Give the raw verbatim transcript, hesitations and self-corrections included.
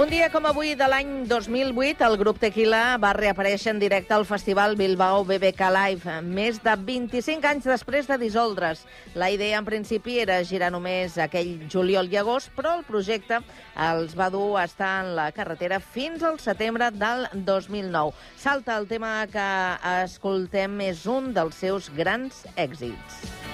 dia com avui de l'any dos mil vuit, el grup Tequila va reaparèixer en directe al festival Bilbao B B K Live, més de vint-i-cinc anys després de dissoldre's. La idea, en principi, era girar només aquell juliol i agost, però el projecte els va dur a estar en la carretera fins al setembre del dos mil nou. Salta, el tema que escoltem és un dels seus grans èxits.